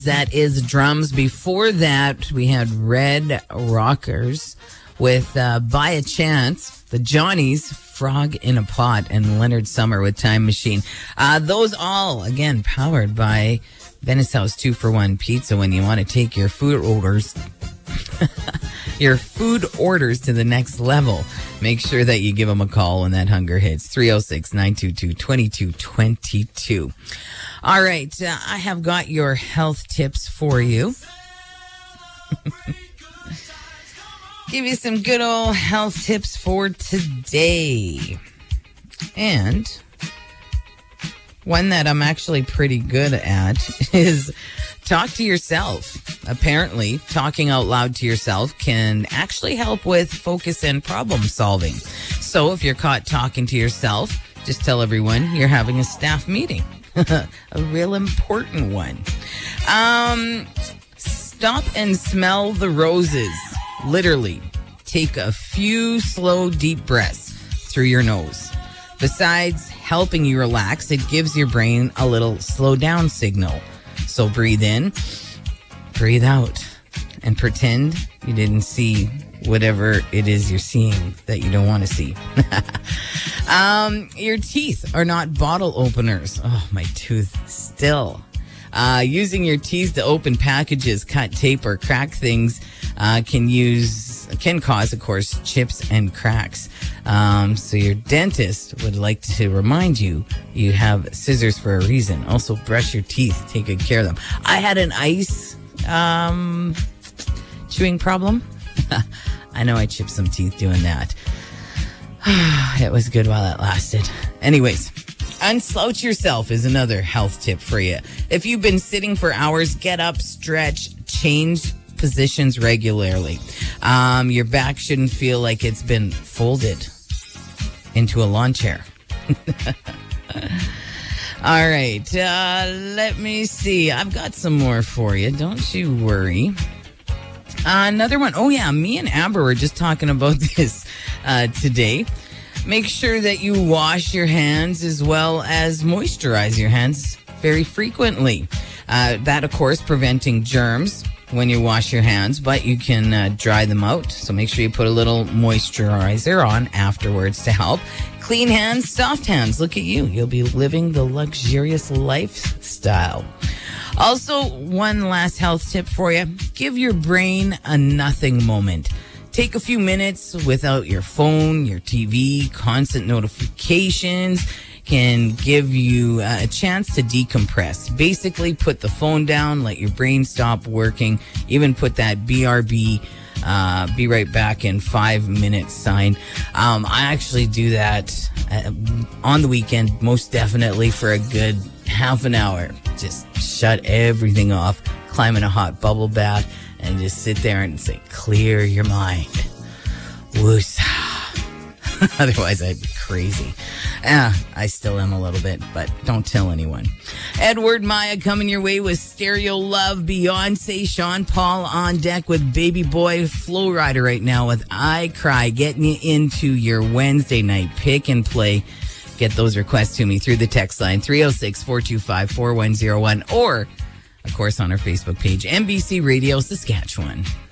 That is drums. Before that, we had Red Rockers with By a Chance, the Johnnies, Frog in a Pot, and Leonard Summer with Time Machine. Those all, again, powered by Venice House 2-for-1 Pizza. When you want to take your food orders to the next level, make sure that you give them a call when that hunger hits. 306-922-2222. All right, I have got your health tips for you. Give you some good old health tips for today. And one that I'm actually pretty good at is talk to yourself. Apparently, talking out loud to yourself can actually help with focus and problem solving. So if you're caught talking to yourself, just tell everyone you're having a staff meeting. A real important one. Stop and smell the roses. Literally, take a few slow, deep breaths through your nose. Besides helping you relax, it gives your brain a little slow down signal. So breathe in, breathe out, and pretend you didn't see whatever it is you're seeing that you don't want to see. Your teeth are not bottle openers. Oh, my tooth still. Using your teeth to open packages, cut tape, or crack things can cause, of course, chips and cracks. So your dentist would like to remind you have scissors for a reason. Also, brush your teeth. Take good care of them. I had an ice chewing problem. I know I chipped some teeth doing that. It was good while it lasted. Anyways, unslouch yourself is another health tip for you. If you've been sitting for hours, get up, stretch, change positions regularly. Your back shouldn't feel like it's been folded into a lawn chair. All right, let me see. I've got some more for you. Don't you worry. Another one. Oh, yeah, me and Amber were just talking about this today. Make sure that you wash your hands as well as moisturize your hands very frequently. That, of course, preventing germs when you wash your hands, but you can dry them out. So make sure you put a little moisturizer on afterwards to help. Clean hands, soft hands. Look at you. You'll be living the luxurious lifestyle. Also, one last health tip for you. Give your brain a nothing moment. Take a few minutes without your phone, your TV, constant notifications can give you a chance to decompress. Basically, put the phone down, let your brain stop working, even put that BRB, be right back in 5 minutes sign. I actually do that on the weekend, most definitely for a good half an hour. Just shut everything off, climb in a hot bubble bath, and just sit there and say, clear your mind. Woosah. Otherwise, I'd be crazy. I still am a little bit, but don't tell anyone. Edward Maya coming your way with Stereo Love. Beyonce, Sean Paul on deck with Baby Boy. Flow Rider right now with I Cry. Getting you into your Wednesday night pick and play. Get those requests to me through the text line 306-425-4101 or, of course, on our Facebook page, NBC Radio Saskatchewan.